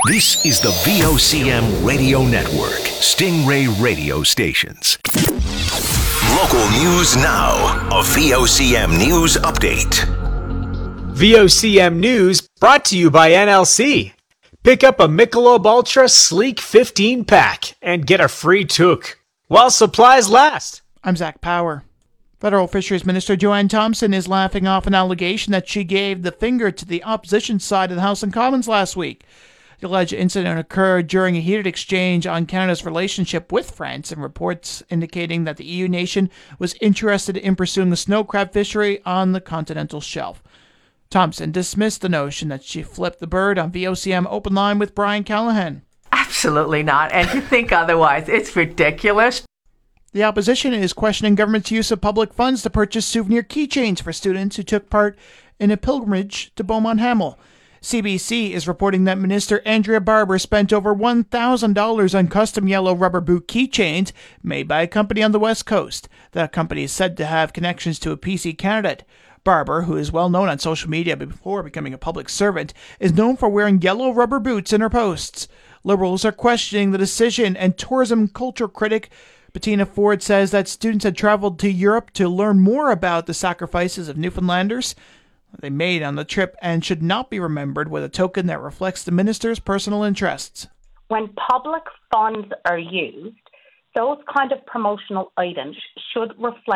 This is the VOCM Radio Network, Stingray Radio Stations. Local news now, a VOCM News Update. VOCM News brought to you by NLC. Pick up a Michelob Ultra Sleek 15-pack and get a free toque while supplies last. I'm Zach Power. Federal Fisheries Minister Joanne Thompson is laughing off an allegation that she gave the finger to the opposition side of the House and Commons last week. The alleged incident occurred during a heated exchange on Canada's relationship with France and reports indicating that the EU nation was interested in pursuing the snow crab fishery on the continental shelf. Thompson dismissed the notion that she flipped the bird on VOCM Open Line with Brian Callahan. Absolutely not. And to think otherwise, it's ridiculous. The opposition is questioning government's use of public funds to purchase souvenir keychains for students who took part in a pilgrimage to Beaumont Hamel. CBC is reporting that Minister Andrea Barber spent over $1,000 on custom yellow rubber boot keychains made by a company on the West Coast. That company is said to have connections to a PC candidate. Barber, who is well known on social media before becoming a public servant, is known for wearing yellow rubber boots in her posts. Liberals are questioning the decision, and tourism culture critic Bettina Ford says that students had traveled to Europe to learn more about the sacrifices of Newfoundlanders they made on the trip and should not be remembered with a token that reflects the minister's personal interests. When public funds are used, those kind of promotional items should reflect